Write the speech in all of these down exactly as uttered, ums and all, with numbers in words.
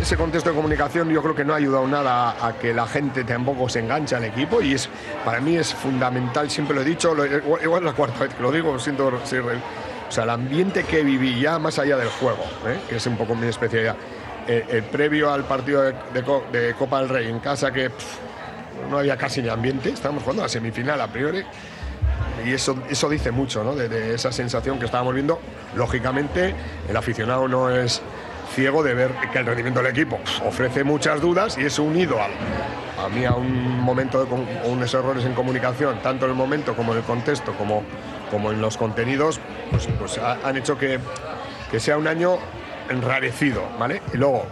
ese contexto de comunicación yo creo que no ha ayudado nada a, a que la gente tampoco se enganche al equipo, y es para mí es fundamental, siempre lo he dicho, lo, igual, igual es la cuarta vez que lo digo, siento ser, o sea, el ambiente que viví ya más allá del juego, ¿eh? Que es un poco mi especialidad, el, el previo al partido de, de, de Copa del Rey en casa, que pff, no había casi ni ambiente, estábamos jugando a la semifinal a priori, y eso, eso dice mucho, ¿no? de, de esa sensación que estábamos viendo. Lógicamente el aficionado no es ciego de ver que el rendimiento del equipo ofrece muchas dudas, y eso unido a, a mí a un momento de a unos errores en comunicación, tanto en el momento como en el contexto como, como en los contenidos, pues, pues ha, han hecho que, que sea un año enrarecido, ¿vale? Y luego,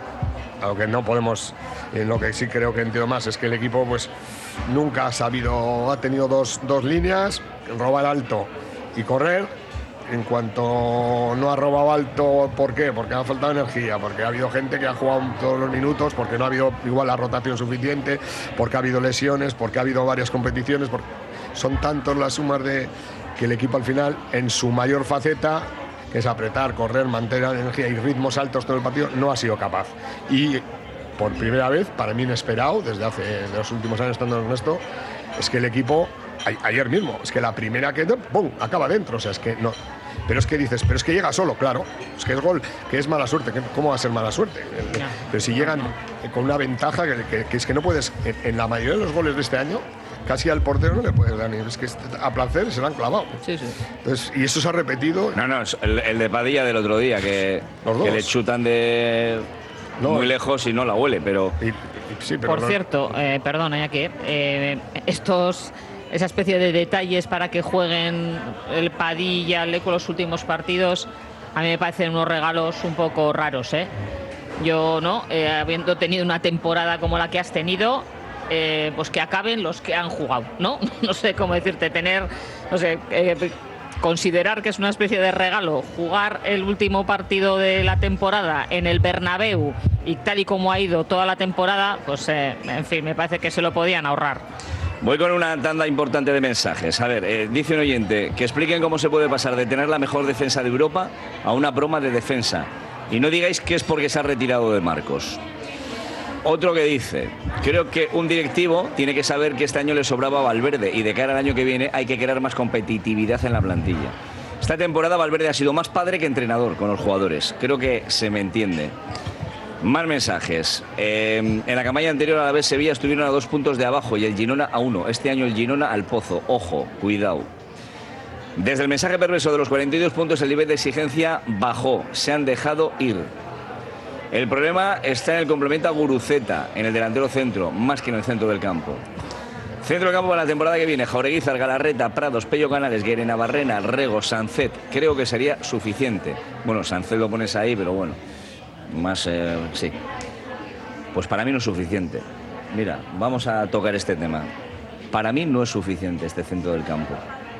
a lo que no podemos, en lo que sí creo que entiendo más, es que el equipo pues nunca ha sabido, ha tenido dos, dos líneas, robar alto y correr. En cuanto no ha robado alto, ¿por qué? Porque ha faltado energía, porque ha habido gente que ha jugado todos los minutos, porque no ha habido igual la rotación suficiente, porque ha habido lesiones, porque ha habido varias competiciones, porque son tantos las sumas de que el equipo al final, en su mayor faceta, que es apretar, correr, mantener energía y ritmos altos todo el partido, no ha sido capaz. Y por primera vez, para mí inesperado, desde hace de los últimos años estando en Ernesto, es que el equipo, a, ayer mismo, es que la primera que ¡pum!, acaba dentro, o sea, es que no. Pero es que dices, pero es que llega solo, claro, es que es gol, que es mala suerte, ¿cómo va a ser mala suerte? Pero si llegan con una ventaja que, que, que es que no puedes, en, en la mayoría de los goles de este año, casi al portero no le puedes dar ni, es que a placer se lo han clavado. Sí, sí. Entonces, y eso se ha repetido. No, no, el, el de Padilla del otro día, que, que le chutan de no, muy lejos y no la huele, pero... Y, y, sí, pero Por no. cierto, eh, perdona, ya que eh, estos... esa especie de detalles para que jueguen el Padilla, el Leco los últimos partidos, a mí me parecen unos regalos un poco raros, ¿eh? Yo, ¿no? Eh, habiendo tenido una temporada como la que has tenido, eh, pues que acaben los que han jugado, ¿no? No sé cómo decirte, tener, no sé, eh, considerar que es una especie de regalo jugar el último partido de la temporada en el Bernabéu y tal y como ha ido toda la temporada, pues, eh, en fin, me parece que se lo podían ahorrar. Voy con una tanda importante de mensajes. A ver, eh, dice un oyente que expliquen cómo se puede pasar de tener la mejor defensa de Europa a una broma de defensa. Y no digáis que es porque se ha retirado de Marcos. Otro que dice, creo que un directivo tiene que saber que este año le sobraba a Valverde y de cara al año que viene hay que crear más competitividad en la plantilla. Esta temporada Valverde ha sido más padre que entrenador con los jugadores. Creo que se me entiende. Más mensajes. Eh, en la campaña anterior a la vez Sevilla estuvieron a dos puntos de abajo y el Girona a uno. Este año el Girona al pozo. Ojo, cuidado. Desde el mensaje perverso de los cuarenta y dos puntos el nivel de exigencia bajó. Se han dejado ir. El problema está en el complemento a Guruceta, en el delantero centro, más que en el centro del campo. Centro del campo para la temporada que viene: Jaureguizar, Galarreta, Prados, Pello Canales, Guerena Barrena, Rego, Sancet. Creo que sería suficiente. Bueno, Sancet lo pones ahí, pero bueno. Más, eh, sí. Pues para mí no es suficiente. Mira, vamos a tocar este tema. Para mí no es suficiente este centro del campo.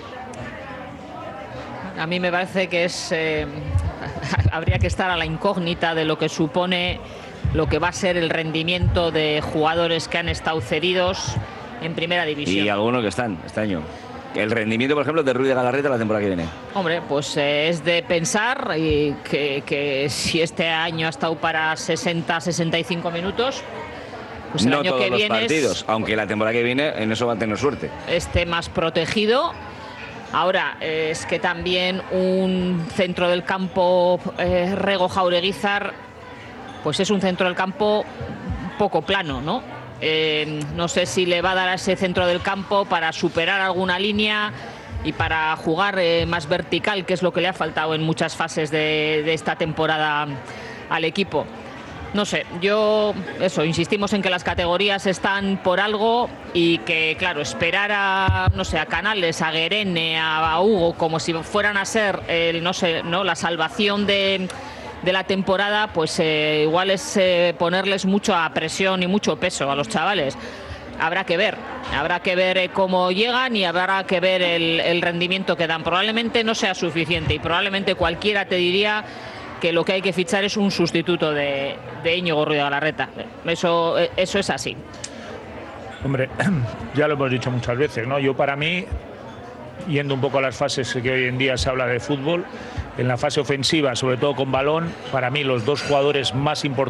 A mí me parece que es eh, habría que estar a la incógnita de lo que supone lo que va a ser el rendimiento de jugadores que han estado cedidos en primera división. Y algunos que están este año. El rendimiento, por ejemplo, de Ruiz de Galarreta la temporada que viene. Hombre, pues eh, es de pensar y que, que si este año ha estado para sesenta, sesenta y cinco minutos, pues el no año todos que los viene partidos, es, aunque la temporada que viene en eso va a tener suerte. Esté más protegido. Ahora, eh, es que también un centro del campo, eh, Rego, Jaureguizar, pues es un centro del campo poco plano, ¿no? Eh, no sé si le va a dar a ese centro del campo para superar alguna línea y para jugar eh, más vertical, que es lo que le ha faltado en muchas fases de, de esta temporada al equipo. No sé, yo, eso, insistimos en que las categorías están por algo y que, claro, esperar a, no sé, a Canales, a Guerene, a, a Hugo, como si fueran a ser, el, no sé, no, la salvación de... de la temporada, pues eh, igual es eh, ponerles mucha presión y mucho peso a los chavales. Habrá que ver, habrá que ver eh, cómo llegan y habrá que ver el, el rendimiento que dan. Probablemente no sea suficiente y probablemente cualquiera te diría que lo que hay que fichar es un sustituto de, de Íñigo Ruiz de Galarreta. Eso, eso es así. Hombre, ya lo hemos dicho muchas veces, ¿no? Yo, para mí, yendo un poco a las fases que hoy en día se habla de fútbol, en la fase ofensiva, sobre todo con balón, para mí los dos jugadores más importantes